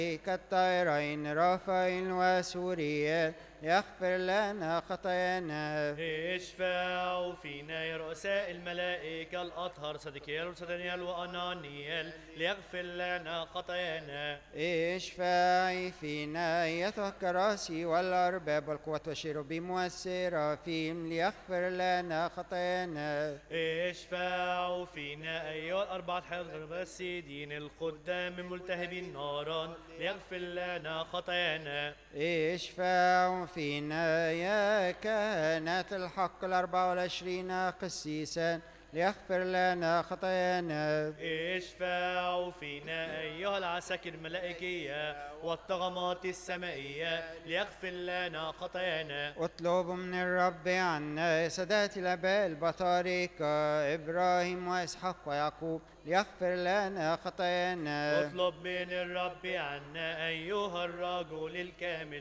كالطائرين رافعين وسوريا يغفر لنا خطايانا. اشفعوا فينا يا رؤساء الملائكة الأطهر صديقيال وصدنيال وأنانيال ليغفر لنا خطايانا. اشفعي فينا أيتها الكراسي والأرباب والقوة والشيروبيم والسرافيم ليغفر لنا خطايانا. اشفعوا فينا أيها الأربعة حضر السيدين القدام الملتهبين نارا ليغفر لنا خطايانا. اشفعوا فينا يا كهنة الحق 24 قسيسا ليغفر لنا خطايانا. اشفعوا فينا أيها العساكر الملائكية والطغمات السمائية ليغفر لنا خطايانا. اطلبوا من الرب عنا سادات الآباء البطاركة إبراهيم وإسحاق ويعقوب ليغفر لنا خطايانا. اطلب من الرب عنا أيها الرجل الكامل